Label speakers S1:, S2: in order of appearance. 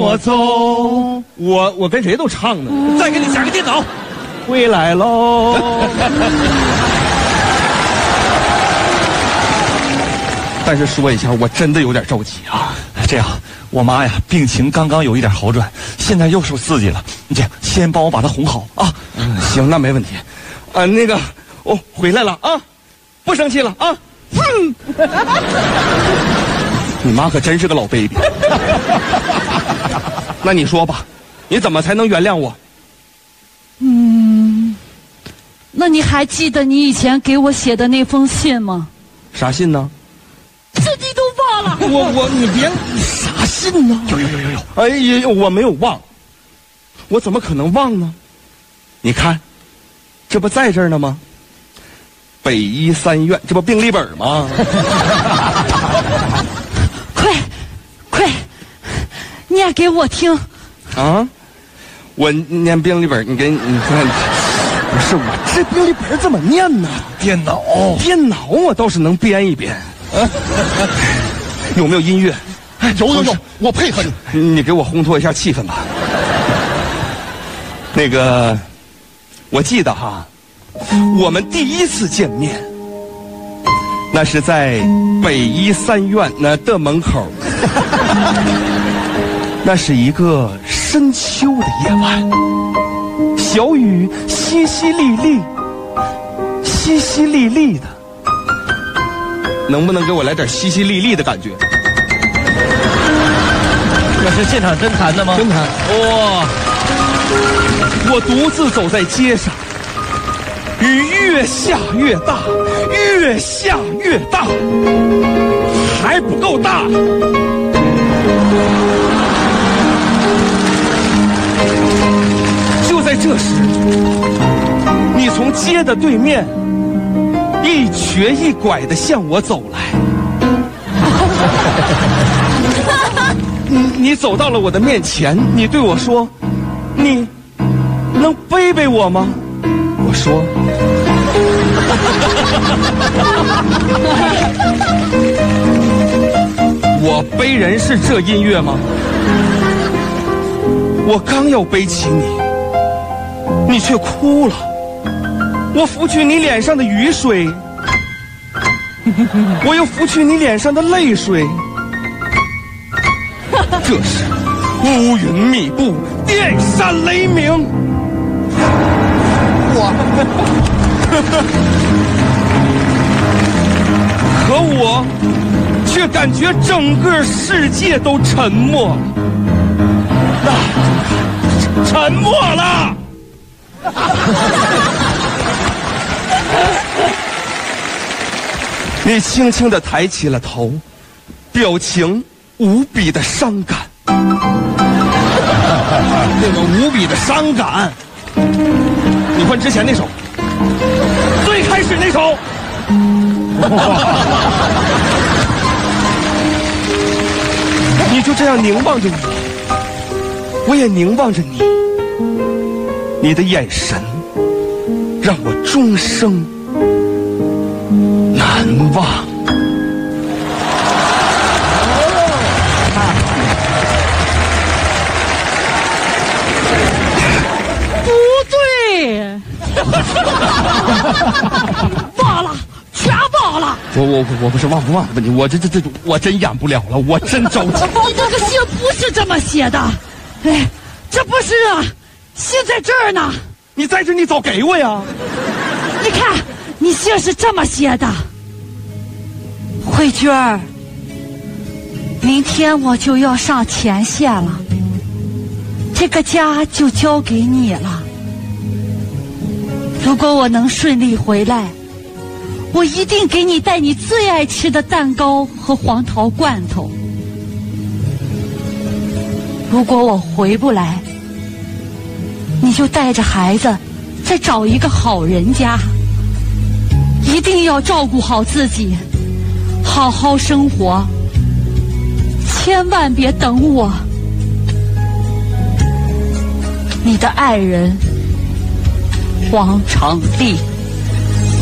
S1: 我走。
S2: 我跟谁都唱呢。
S1: 再给你加个电脑，
S2: 回来喽。但是说一下，我真的有点着急啊。
S1: 这样，我妈呀病情刚刚有一点好转，现在又受刺激了。你这样，先帮我把她哄好啊。
S2: 行，那没问题。那个，我回来了啊，不生气了啊。你妈可真是个老 baby。那你说吧，你怎么才能原谅我？
S3: 那你还记得你以前给我写的那封信吗？
S2: 啥信呢？
S3: 这你都忘了？
S2: 你别啥信呢？
S1: 有。
S2: 哎呀，我没有忘，我怎么可能忘呢？你看，这不在这儿呢吗？北医3院，这不病历本吗？
S3: 快，念给我听。
S2: 啊，我念病历本，你看，不是我这病历本怎么念呢？
S1: 电脑
S2: 我倒是能编一编。有没有音乐？
S1: 有，我配合你。
S2: 你给我烘托一下气氛吧。那个，我记得哈，我们第一次见面，那是在北医3院的门口。那是一个深秋的夜晚，小雨淅淅沥的。能不能给我来点淅淅沥沥的感觉？
S1: 这是现场真弹的吗？
S2: 真弹。哇！我独自走在街上，雨越下越大，还不够大。就在这时，你从街的对面一瘸一拐地向我走来。你走到了我的面前，你对我说：“你能背背我吗？”我说：“我背人是这音乐吗？”我刚要背起你，你却哭了。我拂去你脸上的雨水，我又拂去你脸上的泪水。这时，乌云密布，电闪雷鸣。可我却感觉整个世界都沉默了。沉默了。你轻轻地抬起了头，表情无比的伤感。那个无比的伤感，你换之前那首，最开始那首。你就这样凝望着我，我也凝望着你。你的眼神让我终生难忘。
S3: 不对，忘了，全忘了。
S2: 我不是忘不忘的问题，我我真演不了了，我真着急。
S3: 你这个信不是这么写的，哎，这不是啊，信在这儿呢。
S2: 你在这，你早给我呀。
S3: 你看，你信是这么写的：慧娟儿，明天我就要上前线了，这个家就交给你了。如果我能顺利回来，我一定给你带你最爱吃的蛋糕和黄桃罐头。如果我回不来，你就带着孩子再找一个好人家，一定要照顾好自己，好好生活，千万别等我。你的爱人黄长丽。